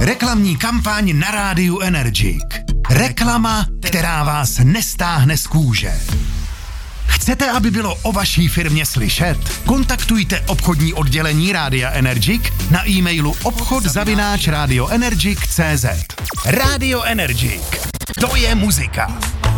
Reklamní kampaň na rádiu Energic. Reklama, která vás nestáhne z kůže. Chcete, aby bylo o vaší firmě slyšet? Kontaktujte obchodní oddělení Rádia Energic na e-mailu obchod@radioenergic.cz. Radio Energic. To je muzika.